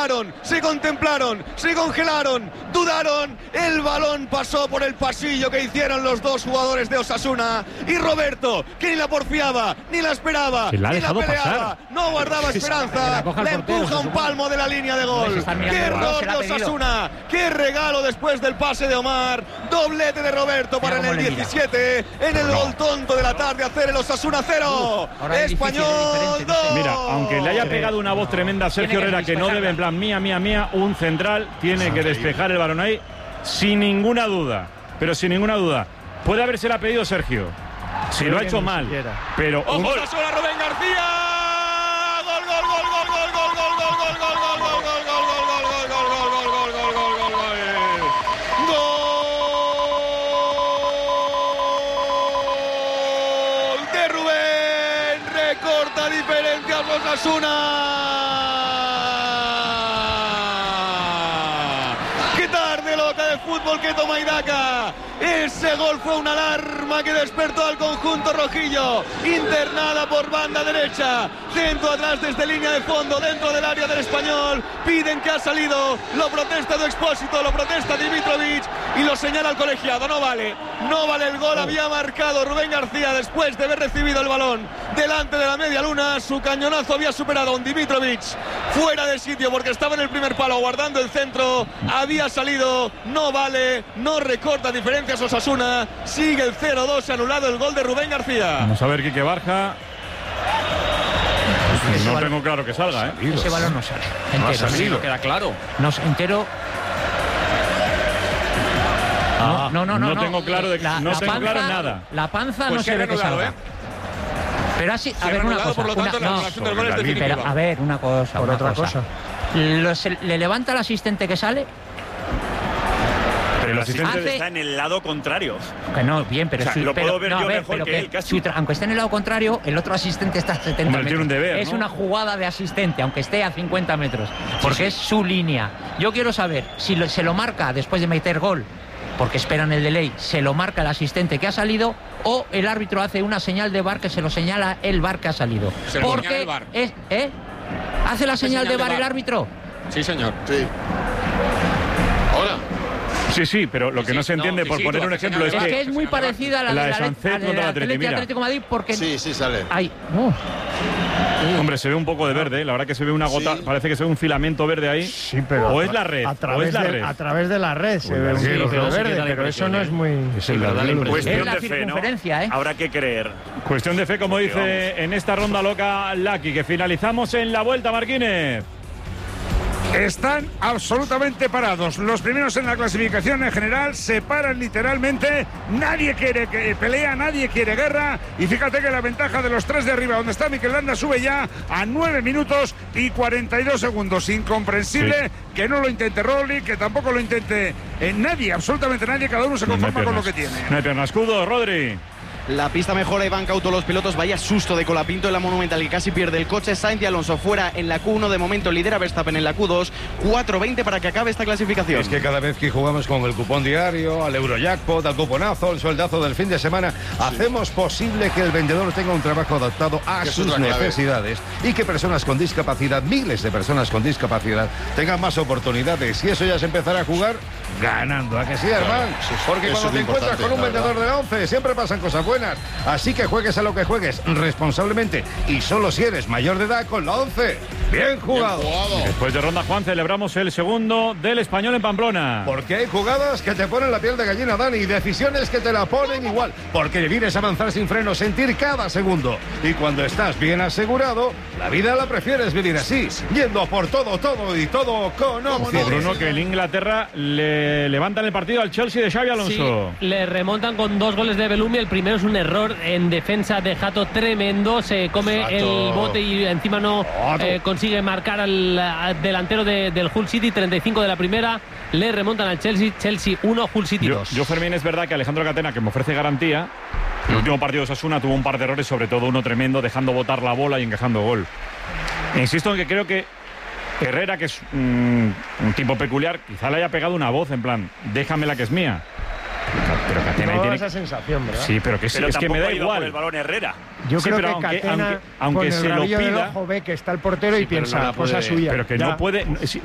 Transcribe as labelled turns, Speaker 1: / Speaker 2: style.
Speaker 1: miraron, se contemplaron, se congelaron, dudaron. El balón pasó por el pasillo que hicieron los dos jugadores de Osasuna. Y Roberto, que ni la porfiaba, ni la esperaba,
Speaker 2: ni la
Speaker 1: peleaba,
Speaker 2: pasar.
Speaker 1: no guardaba esperanza, le empuja un palmo de la línea de gol. ¡Qué error de Osasuna! ¡Qué regalo después del pase de Omar! Doblete de Roberto para en el 17, en el gol tonto de la tarde, hacer el Osasuna 0. Español 2.
Speaker 2: Mira, aunque le haya pegado una voz tremenda a Sergio Herrera, que no debe, en plan, mía, un central tiene que despejar el balón ahí, sin ninguna duda. Pero sin ninguna duda. Puede habérsela pedido Sergio. Si lo ha hecho mal. Pero.
Speaker 1: ¡Ojo, Osasuna, Rubén García! ¡Gol, gol, gol, gol, gol, gol, gol, gol, gol, gol, gol, gol, gol, gol, de Rubén! Recorta diferencias Osasuna. ¡Qué tarde loca de fútbol que toma Idaca! Ese gol fue una alarma que despertó al conjunto rojillo. Internada por banda derecha. Centro atrás desde línea de fondo, dentro del área del Español. Piden que ha salido. Lo protesta de Expósito, lo protesta Dimitrovic y lo señala el colegiado. No vale el gol. Había marcado Rubén García después de haber recibido el balón delante de la media luna. Su cañonazo había superado a un Dimitrovic fuera de sitio porque estaba en el primer palo guardando el centro. Había salido. No vale. No recorta diferencias Osasuna. Sigue el 0-2, anulado el gol de Rubén García.
Speaker 2: Vamos a ver Quique Barja. No tengo claro que salga, ¿eh?
Speaker 3: Ese balón no sale. Entero.
Speaker 4: No ha salido, queda claro.
Speaker 3: No, entero.
Speaker 2: No tengo claro de no tengo
Speaker 3: panza,
Speaker 2: claro nada.
Speaker 3: La panza
Speaker 1: pues
Speaker 3: no se ve que salga. Pero así, a ver una cosa.
Speaker 1: Por lo tanto, la anulación del gol es definitiva.
Speaker 3: Pero a ver una cosa.
Speaker 5: Por otra cosa.
Speaker 3: ¿Le levanta el asistente que sale?
Speaker 4: Pero el asistente está en el lado contrario.
Speaker 3: Que no, bien, pero...
Speaker 4: O sea, lo puedo ver yo mejor que él, casi.
Speaker 3: Aunque esté en el lado contrario, el otro asistente está a 70 metros.
Speaker 2: Tiene un deber,
Speaker 3: es una jugada de asistente, aunque esté a 50 metros. Porque es su línea. Yo quiero saber si se lo marca después de meter gol, porque esperan el delay, se lo marca el asistente que ha salido, o el árbitro hace una señal de VAR que se lo señala el VAR que ha salido.
Speaker 1: Se lo señala el VAR.
Speaker 3: ¿Hace la señal de VAR el árbitro?
Speaker 1: Sí, señor. Sí. Hola.
Speaker 2: Sí, pero lo que no se entiende, por poner un ejemplo, es
Speaker 3: que es muy parecida a la
Speaker 2: de Sánchez contra el
Speaker 3: Atlético Madrid, porque...
Speaker 6: Sí, sale.
Speaker 3: Ay,
Speaker 2: Hombre, se ve un poco de verde, la verdad que se ve una gota, parece que se ve un filamento verde ahí.
Speaker 5: Sí, pero
Speaker 2: o es la red,
Speaker 5: a través de la red se ve un filtro verde, pero eso no es muy...
Speaker 4: Es cuestión de fe, ¿no? Habrá que creer.
Speaker 2: Cuestión de fe, como dice en esta ronda loca Lucky, que finalizamos en la vuelta, Marquínez.
Speaker 7: Están absolutamente parados. Los primeros en la clasificación en general se paran literalmente. Nadie quiere pelea, nadie quiere guerra. Y fíjate que la ventaja de los tres de arriba, donde está Mikel Landa, sube ya a 9 minutos y 42 segundos. Incomprensible que no lo intente Rolly, que tampoco lo intente nadie, absolutamente nadie. Cada uno se conforma con lo que tiene.
Speaker 2: No hay pierna, escudo, Rodri.
Speaker 8: La pista mejora y van cautos los pilotos. Vaya susto de Colapinto en la Monumental, que casi pierde el coche. Sainz y Alonso fuera en la Q1. De momento lidera Verstappen en la Q2. 4:20 para que acabe esta clasificación.
Speaker 6: Es que cada vez que jugamos con el cupón diario, al Eurojackpot, al cuponazo, el sueldazo del fin de semana, hacemos posible que el vendedor tenga un trabajo adaptado a sus necesidades y que personas con discapacidad, miles de personas con discapacidad, tengan más oportunidades. Y eso ya se empezará a jugar ganando. ¿A que sí, hermano? Porque cuando te encuentras con un vendedor de la 11 siempre pasan cosas buenas. Así que juegues a lo que juegues responsablemente y solo si eres mayor de edad con la 11. Bien jugado.
Speaker 2: Después de ronda, Juan, celebramos el segundo del Español en Pamplona.
Speaker 6: Porque hay jugadas que te ponen la piel de gallina, Dani, y decisiones que te la ponen igual. Porque vivir es avanzar sin freno, sentir cada segundo. Y cuando estás bien asegurado, la vida la prefieres vivir así, yendo por todo y todo con opciones.
Speaker 2: Bruno, que en Inglaterra le levantan el partido al Chelsea de Xabi Alonso.
Speaker 9: Sí, le remontan con 2 goles de Bellumi. El primero es un error en defensa de Jato tremendo. Se come el bote y encima no consigue marcar al delantero del Hull City. 35 de la primera. Le remontan al Chelsea. Chelsea 1, Hull City 2.
Speaker 2: Yo, Fermín, es verdad que Alejandro Catena, que me ofrece garantía, el último partido de Osasuna tuvo un par de errores, sobre todo uno tremendo, dejando botar la bola y encajando gol. Insisto en que creo que Herrera, que es un tipo peculiar, quizá le haya pegado una voz en plan, déjame la que es mía. Pero Catena
Speaker 5: no
Speaker 2: tiene
Speaker 5: esa sensación, ¿verdad?
Speaker 2: Sí, pero es que me da igual.
Speaker 4: Por el balón Herrera.
Speaker 5: Yo
Speaker 2: sí,
Speaker 5: creo que Catena,
Speaker 2: aunque
Speaker 5: con
Speaker 2: se
Speaker 5: el
Speaker 2: lo
Speaker 5: rabillo
Speaker 2: pida,
Speaker 5: del ojo ve que está el portero y piensa,
Speaker 4: no
Speaker 5: cosa suya.
Speaker 2: Pero que no puede.